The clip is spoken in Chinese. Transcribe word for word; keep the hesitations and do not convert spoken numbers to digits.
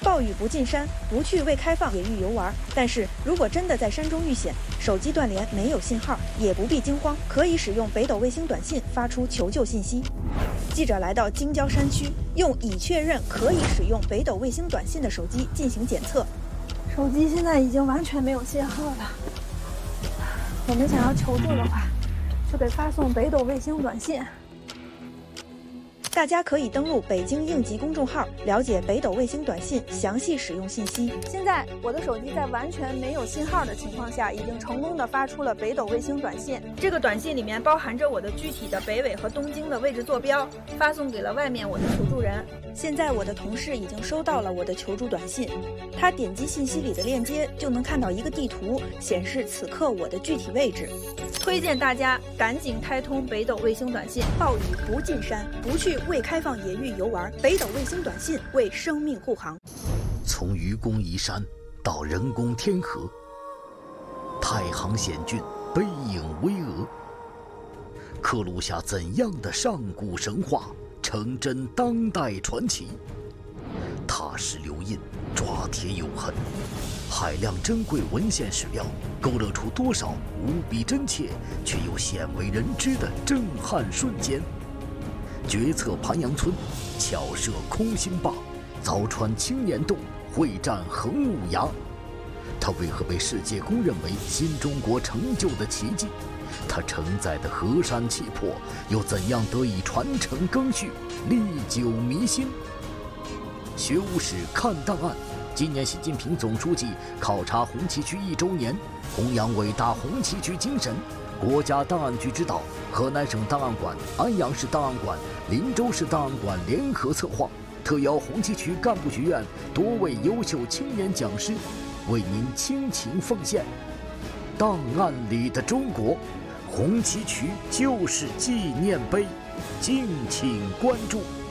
暴雨不进山，不去未开放野域游玩。但是如果真的在山中遇险，手机断连没有信号，也不必惊慌，可以使用北斗卫星短信发出求救信息。记者来到京郊山区，用已确认可以使用北斗卫星短信的手机进行检测。 手机现在已经完全没有信号了。我们想要求助的话，就得发送北斗卫星短信。 大家可以登录北京应急公众号，了解北斗卫星短信详细使用信息。 现在我的手机在完全没有信号的情况下，已经成功的发出了北斗卫星短信。这个短信里面包含着我的具体的北纬和东经的位置坐标，发送给了外面我的求助人。 现在我的同事已经收到了我的求助短信，他点击信息里的链接，就能看到一个地图，显示此刻我的具体位置。 推荐大家赶紧开通北斗卫星短信。 暴雨不进山，不去未开放野域游玩，北斗卫星短信为生命护航。 从愚公移山到人工天河，太行险峻，背影巍峨，刻录下怎样的上古神话，成真当代传奇？踏石留印，抓铁有痕，海量珍贵文献史料，勾勒出多少无比真切却又鲜为人知的震撼瞬间。决策盘阳村，巧设空心坝，凿穿青年洞，会战横武崖。它为何被世界公认为新中国成就的奇迹？它承载的河山气魄又怎样得以传承更续，历久弥新？学无史看档案，今年习近平总书记考察红旗区一周年，弘扬伟大红旗区精神。国家档案局指导，河南省档案馆、安阳市档案馆、林州市档案馆联合策划，特邀红旗区干部学院多位优秀青年讲师，为您倾情奉献。档案里的中国，红旗渠就是纪念碑，敬请关注。